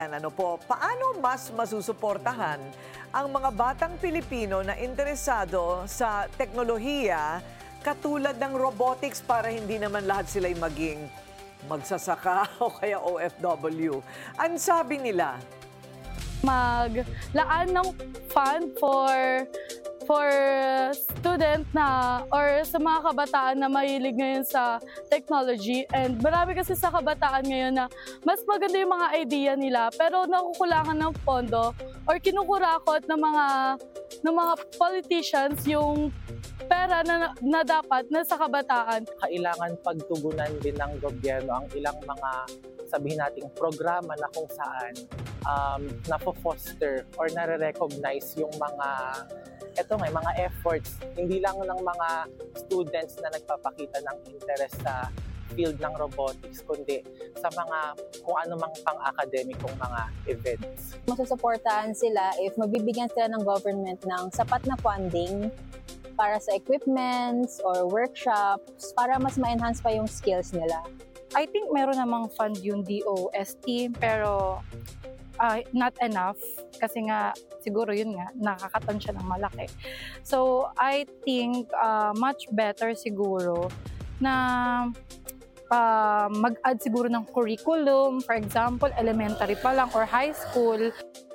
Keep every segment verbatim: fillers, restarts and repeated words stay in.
Ano po, paano mas masusuportahan ang mga batang Pilipino na interesado sa teknolohiya katulad ng robotics para hindi naman lahat sila'y maging magsasaka o kaya O F W? Ang sabi nila, maglaan ng fund for for student na or sa mga kabataan na mahilig ngayon sa technology. And marami kasi sa kabataan ngayon na mas maganda yung mga idea nila pero nakukulangan ng pondo or kinukurakot ng mga ng mga politicians yung pera na, na dapat na sa kabataan. Kailangan pagtugunan din ng gobyerno ang ilang mga sabihin nating programa na kung saan um, na-foster or nare-recognize yung mga eto nga, mga efforts, hindi lang ng mga students na nagpapakita ng interest sa field ng robotics, kundi sa mga kung ano mang pang-akademikong mga events. Masusuportahan sila if mabibigyan sila ng government ng sapat na funding para sa equipments or workshops para mas ma-enhance pa yung skills nila. I think meron namang fund yung D O S T pero uh, not enough kasi nga siguro yun nga nakakatan siya ng malaki. So I think uh, much better siguro na uh, mag-add siguro ng curriculum, for example elementary pa lang or high school.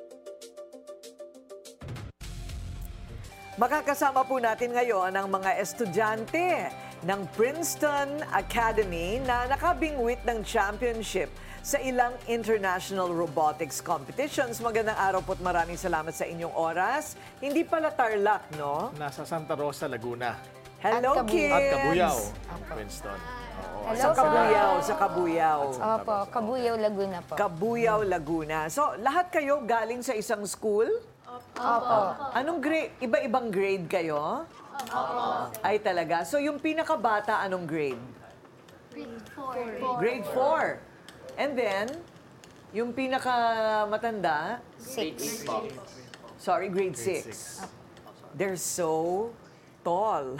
makakasama po natin ngayon ang mga estudyante ng Princeton Academy na nakabingwit ng championship sa ilang international robotics competitions. Magandang araw po at maraming salamat sa inyong oras. Hindi pala Tarlac, no? Nasa Santa Rosa, Laguna. Hello, At Kabu- kids! At Cabuyao, Princeton. Oo. Hello Sa po. Cabuyao, sa Cabuyao. Opo, Cabuyao, Laguna po. Cabuyao, Laguna. So, lahat kayo galing sa isang school? Opo. Anong grade? Iba-ibang grade kayo? Ay talaga. So, yung pinakabata, anong grade? Grade four. Grade four. And then, yung pinakamatanda, Six. sorry, grade six. They're so tall.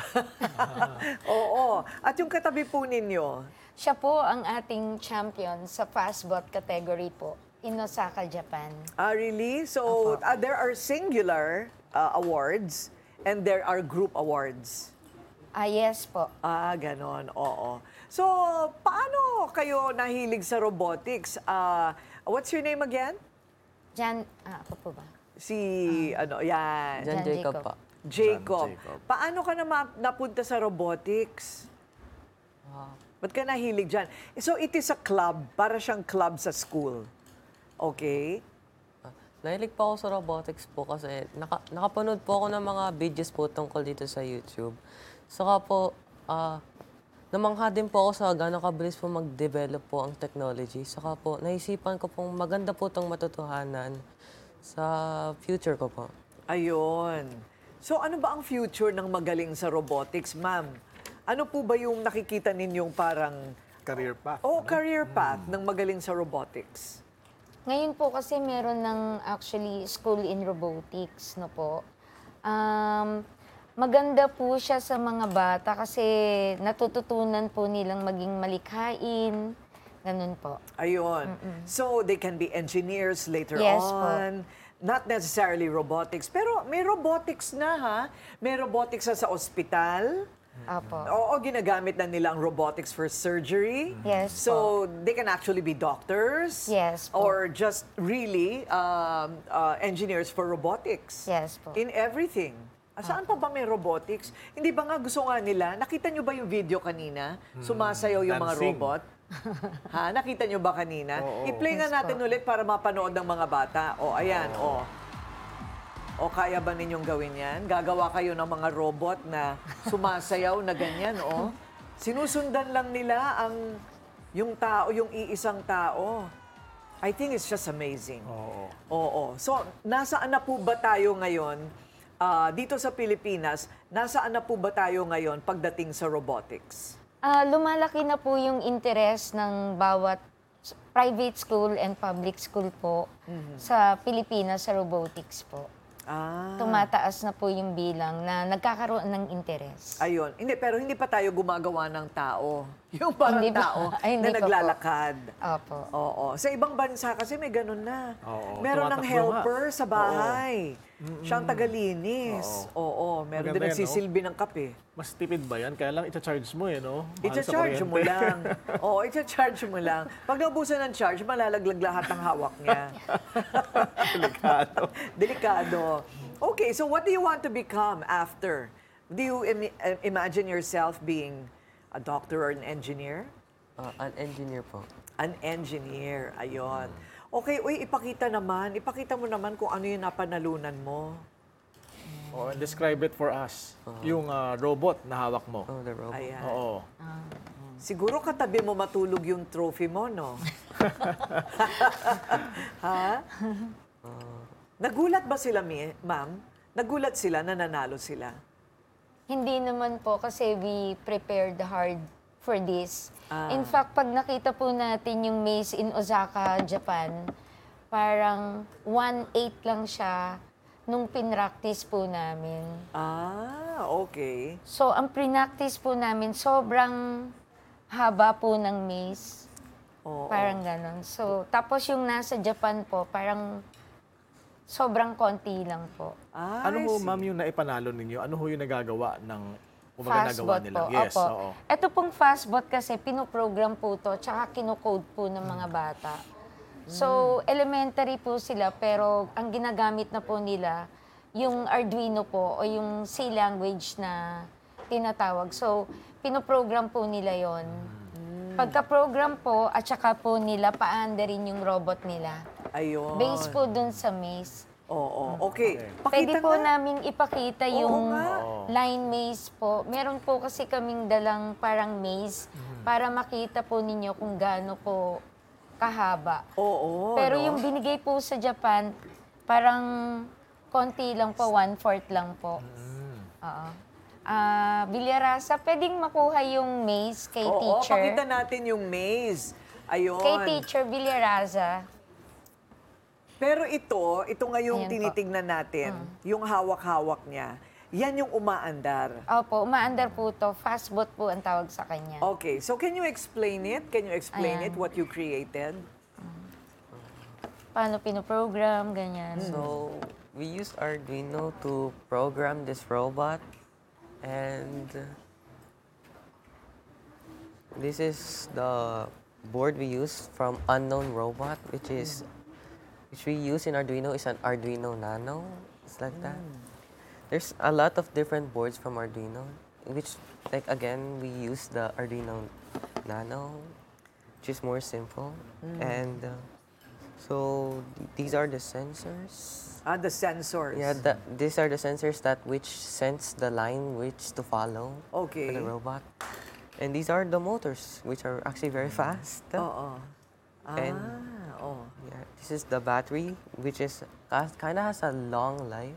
Oo. At yung katabi po ninyo, Siya po ang ating champion sa fastbot category po in Osaka, Japan. ah, really? So, ah, there are singular ah, awards and there are group awards. Ah, yes po. Ah, ganon. Oo. So, paano kayo nahilig sa robotics? Ah, what's your name again? Jan, ah, ako po ba? Si, ano, yan. Jan Jacob po. Jacob. John Jacob. Paano ka na ma- napunta sa robotics? Ba't ka nahilig dyan? So, it is a club. Para siyang club sa school. Okay? Nahilig po ako sa robotics po kasi naka, nakapanood po ako ng mga videos po tungkol dito sa YouTube. Saka po, ah, namangha din po ako sa gano'ng kabilis po mag-develop po ang technology. Saka po, naisipan ko pong maganda po itong matutuhanan sa future ko po. Ayun. So, ano ba ang future ng magaling sa robotics, ma'am? Ano po ba yung nakikita ninyong parang, Career path. oh, ano? career path ng magaling sa robotics? Ngayon po kasi meron ng actually school in robotics, no po. Um, maganda po siya sa mga bata kasi natututunan po nilang maging malikhain. Ganun po. Ayun. So, they can be engineers later Yes po. on. Not necessarily robotics. Pero may robotics na, ha? May robotics na sa ospital. Apo. Oo, ginagamit na nila ang robotics for surgery. Yes So, they can actually be doctors. Yes po. Or just really um, uh, engineers for robotics. Yes po. In everything. Ah, Saan pa ba may robotics? Hindi ba nga gusto nga nila? Nakita nyo ba yung video kanina? Sumasayaw yung mga Dancing. robot? Ha? Nakita nyo ba kanina? Oo. I-play nga natin ulit para mapanood ng mga bata. O, ayan, o. O, kaya ba ninyong gawin yan? Gagawa kayo ng mga robot na sumasayaw na ganyan, o. Sinusundan lang nila ang yung tao, yung iisang tao. I think it's just amazing. Oo. Oo. So, nasaan na po ba tayo ngayon, ah, dito sa Pilipinas, nasaan na po ba tayo ngayon pagdating sa robotics? Ah, lumalaki na po yung interest ng bawat s- private school and public school po sa Pilipinas sa robotics po. Ah. Tumataas na po yung bilang na nagkakaroon ng interest. Ayun. Hindi, pero hindi pa tayo gumagawa ng tao. Yung parang Hindi po. tao Ay, hindi na ko po. naglalakad. Opo. Oo. Sa ibang bansa kasi may ganun na. Oo, Meron ng tumatakbo helper nga. sa bahay. Siyang tagalinis. Oo. Meron din Maganda yan, no? nagsisilbi ng kape. Mas tipid ba yan? Kaya lang ita-charge mo eh, no? Mahal sa Ita-charge mo kuryente. lang. Oo, ita-charge mo lang. Pag naubusan ng charge, malalaglag lahat ng hawak niya. Delikado. Delikado. Okay, so what do you want to become after? Do you im- uh, imagine yourself being a doctor or an engineer? Uh, an engineer po. An engineer, ayon. Okay, uy, ipakita naman. Ipakita mo naman kung ano yung napanalunan mo. Oh, and describe it for us. Yung ah, robot na hawak mo. Oh, the robot. Ayan. Oo. Siguro katabi mo matulog yung trophy mo, no? Ha? Nagulat ba sila, mi- ma'am? Nagulat sila na nanalo sila? Hindi naman po kasi we prepared hard for this. Ah. In fact, pag nakita po natin yung maze in Osaka, Japan, parang one eighth lang siya nung pinractice po namin. Ah, okay. So, ang pinractice po namin, sobrang haba po ng maze. Oo. Parang ganon. So, tapos yung nasa Japan po, parang sobrang konti lang po. Ah, Ano I ho, see. ma'am, yung naipanalo ninyo? Ano ho yung nagagawa ng kumbaga nagawa Fastbot nila? po. Yes, Opo. oo. Ito pong fastbot kasi pinoprogram po to, tsaka kinocode po ng mga bata. So, elementary po sila, pero ang ginagamit na po nila, yung Arduino po, o yung C language na tinatawag. So, pinoprogram po nila yon. Pagka-program po, at saka po nila paandarin yung robot nila. Ayun. Based po dun sa maze. Oo, okay. Pwede Pakita po nga. naming ipakita Oo yung nga. line maze po. Meron po kasi kaming dalang parang maze para makita po ninyo kung gaano po kahaba. Oo, Pero no? yung binigay po sa Japan, parang konti lang po, one-fourth lang po. Oo. Ah, Bilyarasa, pwedeng makuha yung maze kay Oo, teacher. pakita natin yung maze. Ayun. Kay teacher Bilyaraza. Pero ito, ito nga yung Ayan po. tinitignan natin, yung hawak-hawak niya. Yan yung umaandar. Opo, umaandar po to. Fastbot po ang tawag sa kanya. Okay, so can you explain it? Can you explain Ayan. it, what you created? Paano pinoprogram, ganyan. So, we use Arduino to program this robot. And this is the board we use from Unknown Robot, which is which we use in Arduino is an Arduino Nano. It's like that. There's a lot of different boards from Arduino, which like again we use the Arduino Nano, which is more simple. And uh, so th- these are the sensors. Ah, the sensors. Yeah, the, these are the sensors that which sense the line which to follow Okay. for the robot. And these are the motors, which are actually very fast. Oo. Ah, And- oh. Yeah, this is the battery, which is kind of has a long life.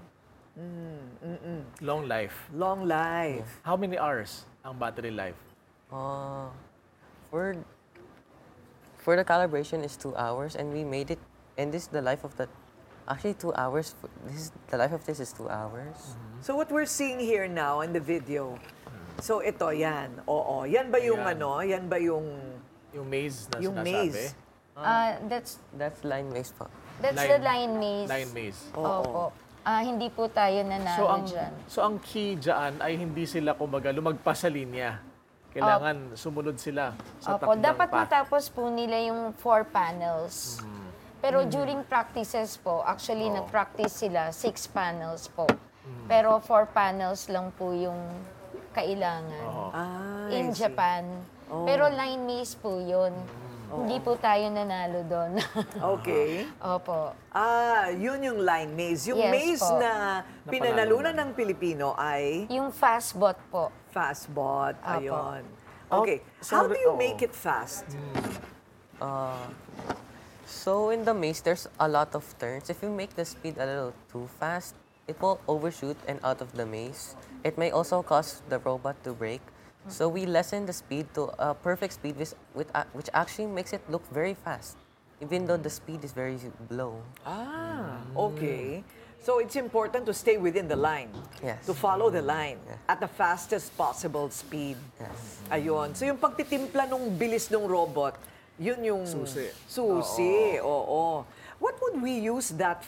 Long life. Long life. How many hours ang battery life? Uh, for for the calibration is two hours, and we made it. And this is the life of the. Actually, two hours. f- This is the life of this is two hours. So what we're seeing here now in the video, so ito, yan. Oo. Yan ba yung Ayan. ano? Yan ba yung... Yung maze na Yung sinasabi? maze. Ah, that's That's line maze po. that's Line- the line maze. Line maze. Opo. Ah, hindi po tayo nanalo So ang dyan. so ang key diyan ay hindi sila kumbaga lumagpas sa linya. Kailangan sumunod sila sa Opo, takdang dapat path. matapos po nila yung four panels. Pero during practices po, actually nag-practice sila six panels po. Pero four panels lang po yung kailangan. Ah, In I see. Japan. Pero line maze po yun. Hindi po tayo nanalo doon. Okay. Opo. Ah, yun yung line maze. Yung Yes maze po. na pinanalunan ng Pilipino ay Yung fastbot po. fastbot. Apo. Ayun. Okay. so- How do you oo. make it fast? Uh, so in the maze, there's a lot of turns. If you make the speed a little too fast, it will overshoot and out of the maze. It may also cause the robot to break. So we lessen the speed to a perfect speed, which, with, a- which actually makes it look very fast, even though the speed is very low. Ah, okay. So it's important to stay within the line. Yes. To follow the line at the fastest possible speed. Yes. Ayun. So yung pagtitimpla nung bilis ng robot, yun yung Susi. Susi, oo. What would we use that